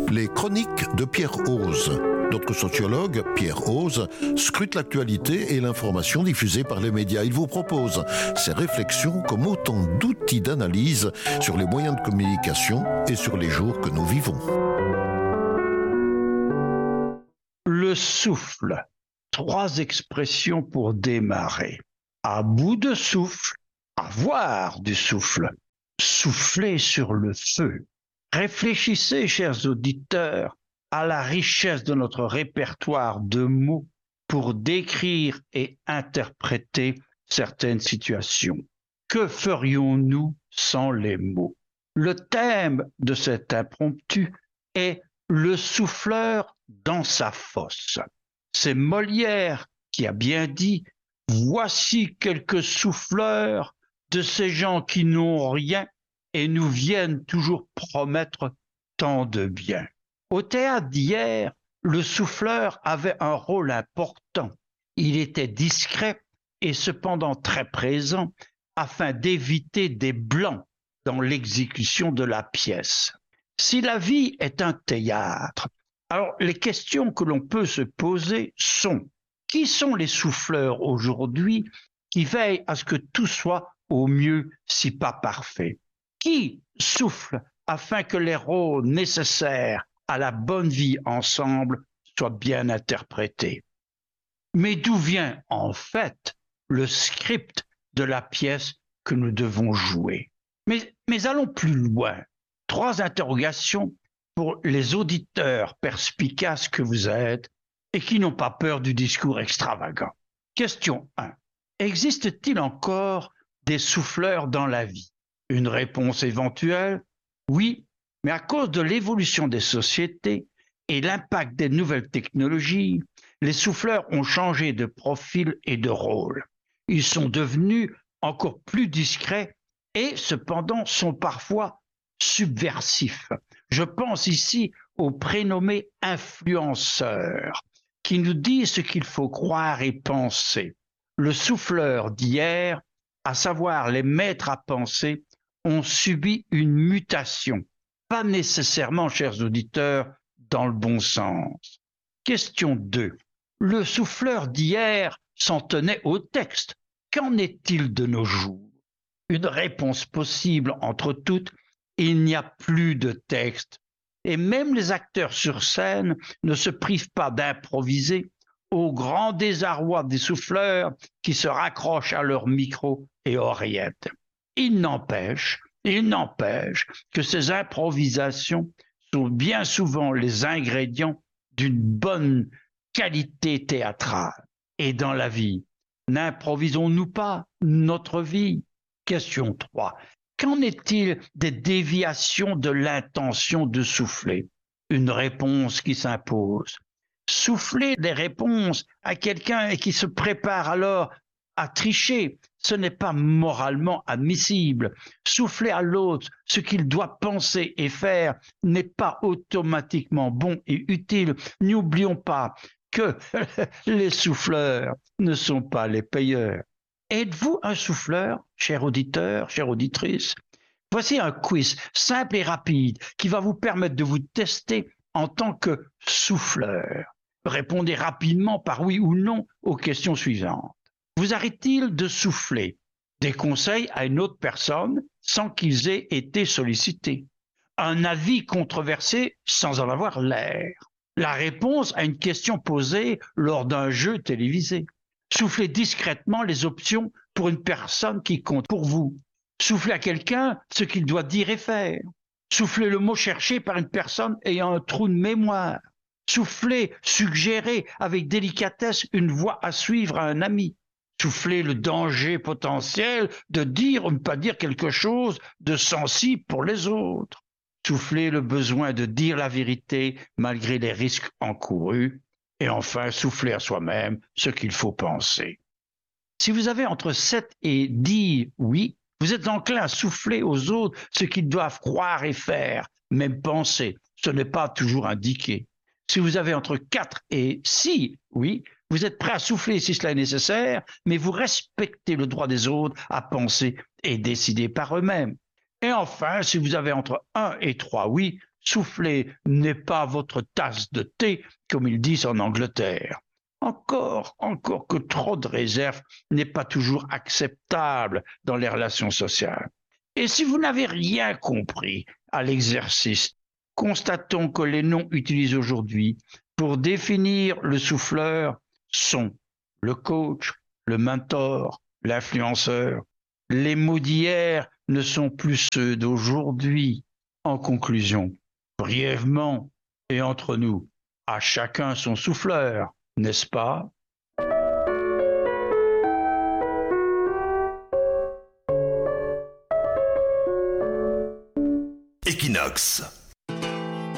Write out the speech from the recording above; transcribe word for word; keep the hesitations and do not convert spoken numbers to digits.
Les chroniques de Pierre Hoze. Notre sociologue, Pierre Hoze, scrute l'actualité et l'information diffusée par les médias. Il vous propose ses réflexions comme autant d'outils d'analyse sur les moyens de communication et sur les jours que nous vivons. Le souffle. Trois expressions pour démarrer. À bout de souffle, avoir du souffle. Souffler sur le feu. Réfléchissez, chers auditeurs, à la richesse de notre répertoire de mots pour décrire et interpréter certaines situations. Que ferions-nous sans les mots? Le thème de cet impromptu est le souffleur dans sa fosse. C'est Molière qui a bien dit « Voici quelques souffleurs de ces gens qui n'ont rien et nous viennent toujours promettre tant de bien. » Au théâtre d'hier, le souffleur avait un rôle important. Il était discret et cependant très présent afin d'éviter des blancs dans l'exécution de la pièce. Si la vie est un théâtre, alors les questions que l'on peut se poser sont: qui sont les souffleurs aujourd'hui qui veillent à ce que tout soit au mieux, si pas parfait? Qui souffle afin que les rôles nécessaires à la bonne vie ensemble soient bien interprétés? Mais d'où vient en fait le script de la pièce que nous devons jouer? Mais, mais allons plus loin. Trois interrogations pour les auditeurs perspicaces que vous êtes et qui n'ont pas peur du discours extravagant. Question un. Existe-t-il encore des souffleurs dans la vie? Une réponse éventuelle: oui, mais à cause de l'évolution des sociétés et l'impact des nouvelles technologies, les souffleurs ont changé de profil et de rôle. Ils sont devenus encore plus discrets et cependant sont parfois subversifs. Je pense ici aux prénommés influenceurs qui nous disent ce qu'il faut croire et penser. Le souffleur d'hier, à savoir les maîtres à penser, ont subi une mutation. Pas nécessairement, chers auditeurs, dans le bon sens. Question deux. Le souffleur d'hier s'en tenait au texte. Qu'en est-il de nos jours? Une réponse possible entre toutes: il n'y a plus de texte. Et même les acteurs sur scène ne se privent pas d'improviser au grand désarroi des souffleurs qui se raccrochent à leur micro et oreillettes. Il n'empêche, il n'empêche que ces improvisations sont bien souvent les ingrédients d'une bonne qualité théâtrale. Et dans la vie, n'improvisons-nous pas notre vie? Question trois. Qu'en est-il des déviations de l'intention de souffler? Une réponse qui s'impose. Souffler des réponses à quelqu'un qui se prépare alors à tricher, ce n'est pas moralement admissible. Souffler à l'autre ce qu'il doit penser et faire n'est pas automatiquement bon et utile. N'oublions pas que les souffleurs ne sont pas les payeurs. Êtes-vous un souffleur, cher auditeur, chère auditrice? Voici un quiz simple et rapide qui va vous permettre de vous tester en tant que souffleur. Répondez rapidement par oui ou non aux questions suivantes. Vous arrive-t-il de souffler des conseils à une autre personne sans qu'ils aient été sollicités? Un avis controversé sans en avoir l'air? La réponse à une question posée lors d'un jeu télévisé? Souffler discrètement les options pour une personne qui compte pour vous? Souffler à quelqu'un ce qu'il doit dire et faire? Souffler le mot cherché par une personne ayant un trou de mémoire? Souffler, suggérer avec délicatesse une voie à suivre à un ami? Souffler le danger potentiel de dire ou ne pas dire quelque chose de sensible pour les autres? Souffler le besoin de dire la vérité malgré les risques encourus? Et enfin, souffler à soi-même ce qu'il faut penser. Si vous avez entre sept et dix oui, vous êtes enclin à souffler aux autres ce qu'ils doivent croire et faire, même penser. Ce n'est pas toujours indiqué. Si vous avez entre quatre et six oui, vous êtes prêt à souffler si cela est nécessaire, mais vous respectez le droit des autres à penser et décider par eux-mêmes. Et enfin, si vous avez entre un et trois oui, Souffler n'est pas votre tasse de thé, comme ils disent en Angleterre. Encore, encore que trop de réserve n'est pas toujours acceptable dans les relations sociales. Et si vous n'avez rien compris à l'exercice, constatons que les noms utilisés aujourd'hui pour définir le souffleur sont le coach, le mentor, l'influenceur. Les mots d'hier ne sont plus ceux d'aujourd'hui. En conclusion, brièvement et entre nous, à chacun son souffleur, n'est-ce pas? Equinox.